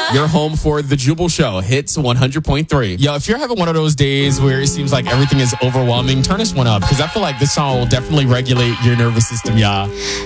You're home for The Jubal Show, Hits 100.3. Yo, if you're having one of those days where it seems like everything is overwhelming, turn this one up, because I feel like this song will definitely regulate your nervous system, y'all.